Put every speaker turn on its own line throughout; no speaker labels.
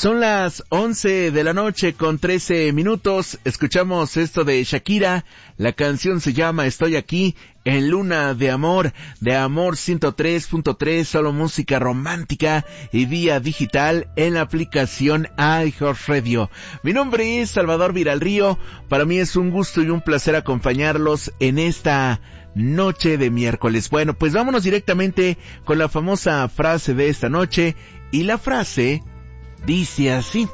Son las 11 de la noche con 13 minutos. Escuchamos esto de Shakira. La canción se llama Estoy aquí en Luna de Amor 103.3, solo música romántica y vía digital en la aplicación iHeartRadio. Mi nombre es Salvador Viralrío. Para mí es un gusto y un placer acompañarlos en esta noche de miércoles. Bueno, pues vámonos directamente con la famosa frase de esta noche, y la frase dice así: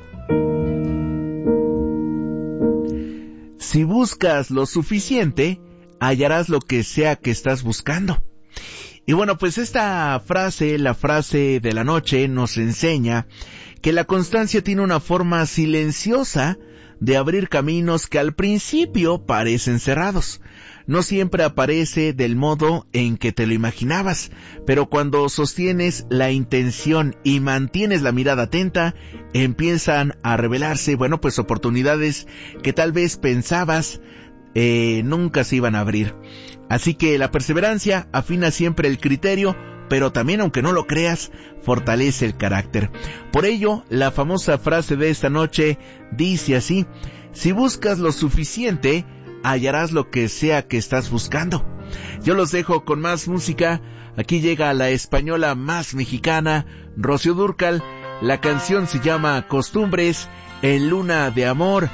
si buscas lo suficiente, hallarás lo que sea que estás buscando. Y bueno, pues esta frase, la frase de la noche, nos enseña que la constancia tiene una forma silenciosa de abrir caminos que al principio parecen cerrados. No siempre aparece del modo en que te lo imaginabas, pero cuando sostienes la intención y mantienes la mirada atenta, empiezan a revelarse, bueno, pues oportunidades que tal vez pensabas nunca se iban a abrir. Así que la perseverancia afina siempre el criterio, pero también, aunque no lo creas, fortalece el carácter. Por ello, la famosa frase de esta noche dice así: si buscas lo suficiente, hallarás lo que sea que estás buscando. Yo los dejo con más música. Aquí llega la española más mexicana, Rocío Dúrcal. La canción se llama Costumbres en Luna de Amor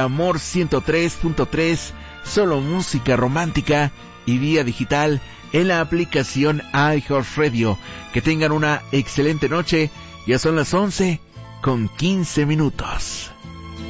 103.3, solo música romántica y vía digital en la aplicación iHeartRadio. Que tengan una excelente noche. Ya son las 11 con 15 minutos.